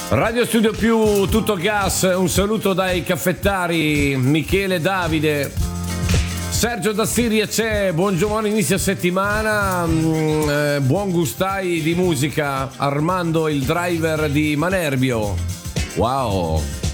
Radio Studio Più, tutto gas, un saluto dai caffettari, Michele, Davide, Sergio da Siria c'è, buon inizio settimana, buon gustai di musica, Armando il driver di Manerbio, wow.